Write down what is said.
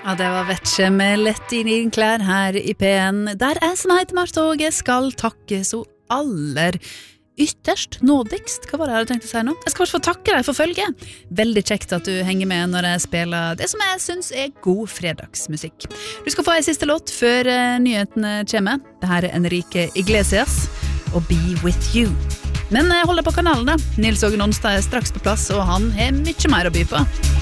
Ja, det var Vetsje med lett I din klær her I P1, der jeg som heter Marte Åge skal takke så aller ytterst, nådigst. Hva var det jeg hadde tenkt å si nå? Jeg skal få takke deg for følget. Veldig kjekt at du henger med når jeg spiller det som jeg synes god fredagsmusikk. Du skal få en siste låt før nyhetene kommer. Dette Enrique Iglesias og Be With You. Men hold deg på kanalen da. Nils Åge Nonstad straks på plass, og han har mye mer å by på.